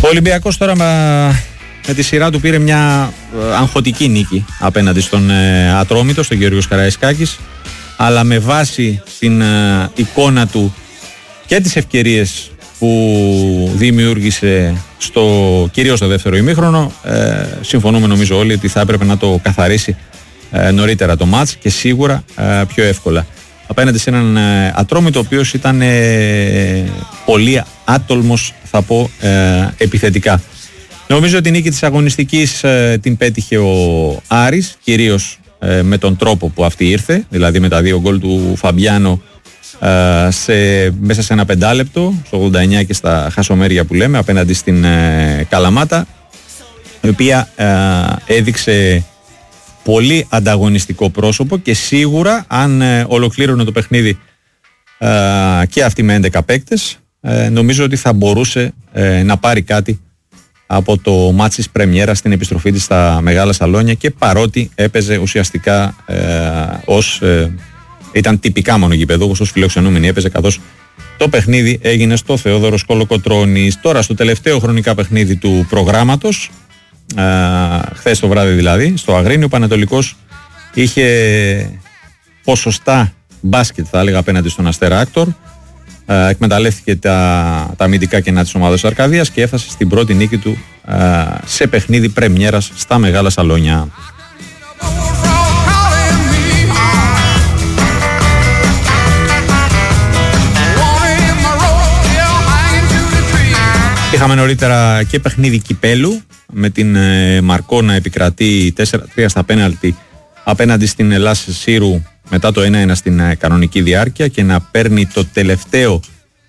Ολυμπιακός τώρα με τη σειρά του πήρε μια αγχωτική νίκη απέναντι στον Ατρόμητο, στον Γεώργιος Καραϊσκάκης, αλλά με βάση την εικόνα του και τις ευκαιρίες που δημιούργησε κυρίως στο δεύτερο ημίχρονο, συμφωνούμε νομίζω όλοι ότι θα έπρεπε να το καθαρίσει νωρίτερα το μάτς και σίγουρα πιο εύκολα απέναντι σε έναν Ατρόμητο ο οποίος ήταν πολύ άτολμος, θα πω, επιθετικά. Νομίζω ότι η νίκη της αγωνιστικής την πέτυχε ο Άρης, κυρίως με τον τρόπο που αυτή ήρθε, δηλαδή με τα 2 γκολ του Φαμπιάνο μέσα σε ένα 5 λεπτό, στο 89 και στα χασομέρια που λέμε, απέναντι στην Καλαμάτα, η οποία έδειξε πολύ ανταγωνιστικό πρόσωπο και σίγουρα αν ολοκλήρωνε το παιχνίδι και αυτή με 11 παίκτες, νομίζω ότι θα μπορούσε να πάρει κάτι από το μάτς της πρεμιέρα στην επιστροφή της στα μεγάλα σαλόνια, και παρότι έπαιζε ουσιαστικά ήταν τυπικά μονογηπεδούχος, ως φιλοξενούμενη έπαιζε, καθώς το παιχνίδι έγινε στο Θεόδωρος Κολοκοτρώνης. Τώρα στο τελευταίο χρονικά παιχνίδι του προγράμματος, χθες το βράδυ δηλαδή, στο Αγρίνιο, ο Πανετολικός είχε ποσοστά μπάσκετ, θα έλεγα, απέναντι στον Αστέρα Άκτορ. Εκμεταλλεύτηκε τα αμυντικά κενά της ομάδας Αρκαδίας και έφτασε στην πρώτη νίκη του σε παιχνίδι πρεμιέρας στα μεγάλα σαλόνια. Είχαμε νωρίτερα και παιχνίδι κυπέλου με την Μαρκό να επικρατεί 4-3 στα πέναλτι απέναντι στην Ελλάς Σύρου μετά το 1-1 στην κανονική διάρκεια και να παίρνει το τελευταίο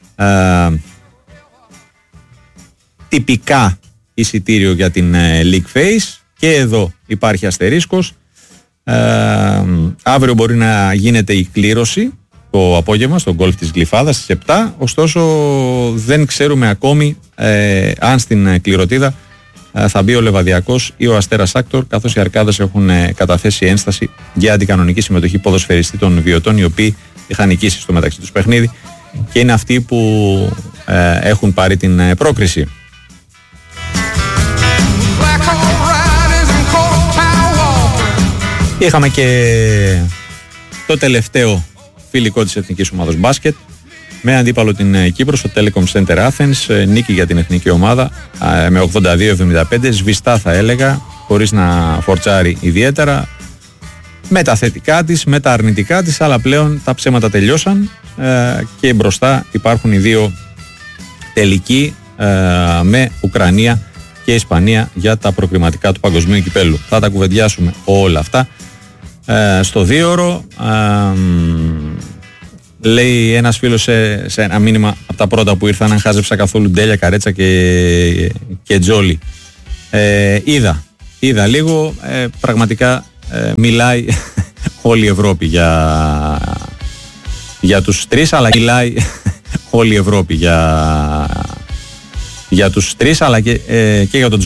τυπικά εισιτήριο για την League Phase. Και εδώ υπάρχει αστερίσκος. Αύριο μπορεί να γίνεται η κλήρωση το απόγευμα στο γκολφ της Γλυφάδας στις 7, ωστόσο δεν ξέρουμε ακόμη αν στην κληρωτίδα θα μπει ο Λεβαδιακός ή ο Αστέρας Άκτορ, καθώς οι Αρκάδες έχουν καταθέσει ένσταση για αντικανονική συμμετοχή ποδοσφαιριστή των Βιωτών, οι οποίοι είχαν νικήσει στο μεταξύ τους παιχνίδι και είναι αυτοί που έχουν πάρει την πρόκριση. Είχαμε και το τελευταίο φιλικό της εθνικής ομάδας μπάσκετ με αντίπαλο την Κύπρο στο Telecom Center Athens. Νίκη για την εθνική ομάδα με 82-75, σβηστά θα έλεγα, χωρίς να φορτσάρει ιδιαίτερα, με τα θετικά της, με τα αρνητικά της, αλλά πλέον τα ψέματα τελειώσαν και μπροστά υπάρχουν οι δύο τελικοί με Ουκρανία και Ισπανία για τα προκριματικά του παγκοσμίου κυπέλου. Θα τα κουβεντιάσουμε όλα αυτά στο 2ωρο. Λέει ένας φίλος σε ένα μήνυμα από τα πρώτα που ήρθαν, αν χάζεψα καθόλου Ντέλια, Καρέτσα και Τζόλι. Είδα λίγο, πραγματικά μιλάει όλη η Ευρώπη για τους τρεις, αλλά μιλάει όλη η Ευρώπη για τους τρεις, αλλά και για τον